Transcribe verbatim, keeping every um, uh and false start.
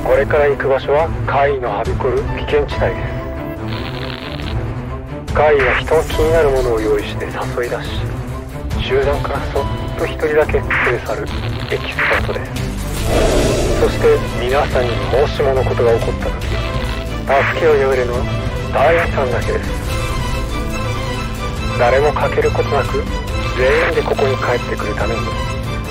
これから行く場所は怪異のはびこる危険地帯です。怪異は人の気になるものを用意して誘い出し、集団からそっと一人だけ連れ去るエキスパートです。そして皆さんにもしものことが起こった時、助けを呼べるのはダイアさんだけです。誰も欠けることなく全員でここに帰ってくるために